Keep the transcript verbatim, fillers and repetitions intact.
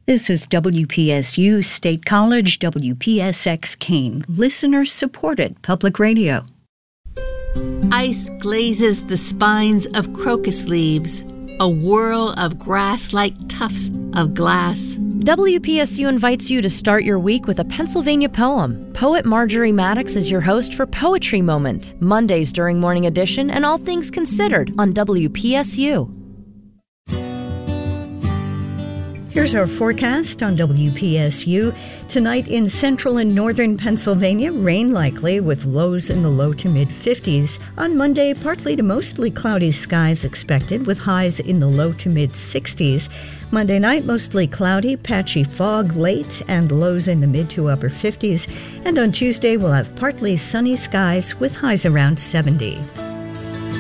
This is W P S U State College, W P S X Keene, listener-supported public radio. Ice glazes the spines of crocus leaves, a whirl of grass like tufts of glass. W P S U invites you to start your week with a Pennsylvania poem. Poet Marjorie Maddox is your host for Poetry Moment, Mondays during Morning Edition and All Things Considered on W P S U. Here's our forecast on W P S U. Tonight in central and northern Pennsylvania, rain likely with lows in the low to mid-fifties. On Monday, partly to mostly cloudy skies expected with highs in the low to mid-sixties. Monday night, mostly cloudy, patchy fog late, and lows in the mid to upper fifties. And on Tuesday, we'll have partly sunny skies with highs around seventy.